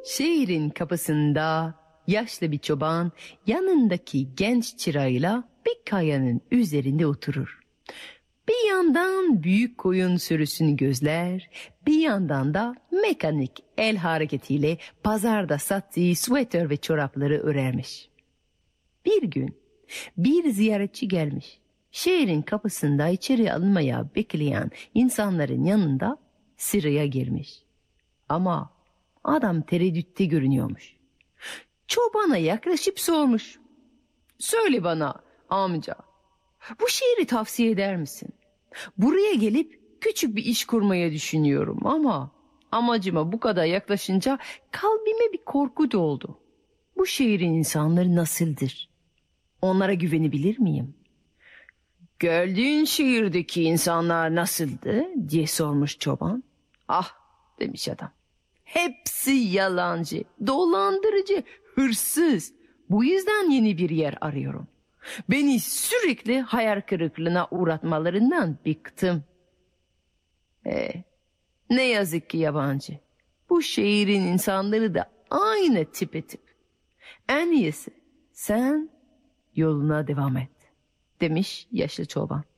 Şehrin kapısında yaşlı bir çoban yanındaki genç çırağıyla bir kayanın üzerinde oturur. Bir yandan büyük koyun sürüsünü gözler, bir yandan da mekanik el hareketiyle pazarda sattığı süveter ve çorapları örermiş. Bir gün bir ziyaretçi gelmiş. Şehrin kapısında içeri alınmaya bekleyen insanların yanında sıraya girmiş. Ama adam tereddütte görünüyormuş. Çobana yaklaşıp sormuş. Söyle bana amca, bu şehri tavsiye eder misin? Buraya gelip küçük bir iş kurmaya düşünüyorum ama amacıma bu kadar yaklaşınca kalbime bir korku doldu. Bu şehrin insanları nasıldır? Onlara güvenebilir miyim? Geldiğin şehirdeki insanlar nasıldı diye sormuş çoban. Ah demiş adam. Hepsi yalancı, dolandırıcı, hırsız. Bu yüzden yeni bir yer arıyorum. Beni sürekli hayal kırıklığına uğratmalarından bıktım. Ne yazık ki yabancı. Bu şehrin insanları da aynı tip. En iyisi sen yoluna devam et, demiş yaşlı çoban.